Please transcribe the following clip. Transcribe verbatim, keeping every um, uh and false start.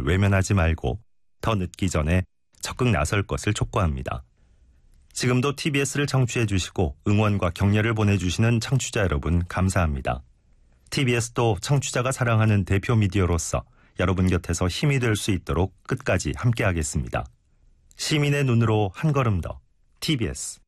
외면하지 말고 더 늦기 전에 적극 나설 것을 촉구합니다. 지금도 티비에스를 청취해 주시고 응원과 격려를 보내주시는 청취자 여러분 감사합니다. 티비에스도 청취자가 사랑하는 대표 미디어로서 여러분 곁에서 힘이 될 수 있도록 끝까지 함께하겠습니다. 시민의 눈으로 한 걸음 더 티비에스